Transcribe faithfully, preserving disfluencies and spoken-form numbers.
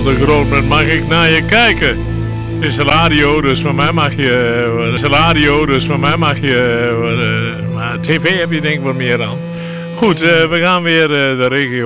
te groot bent, mag ik naar je kijken? Het is radio, dus van mij mag je... Het is radio, dus van mij mag je... Maar tv heb je denk ik wat meer aan. Goed, uh, we gaan weer uh, de regio